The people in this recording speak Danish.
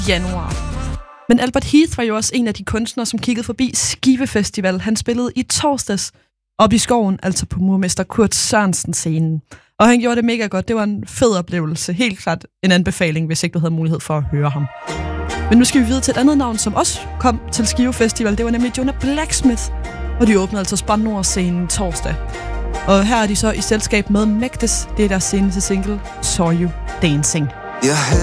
januar. Men Albert Heath var jo også en af de kunstnere, som kiggede forbi Skive Festival. Han spillede i torsdags op i skoven, altså på murmester Kurt Sørensen-scenen. Og han gjorde det mega godt. Det var en fed oplevelse. Helt klart en anbefaling, hvis ikke du havde mulighed for at høre ham. Men nu skal vi videre til et andet navn, som også kom til Skive Festival. Det var nemlig Jonah Blacksmith. Og de åbnede altså Spand Nord-scenen torsdag. Og her er de så i selskab med Magdes. Det er deres seneste single, Saw You Dancing.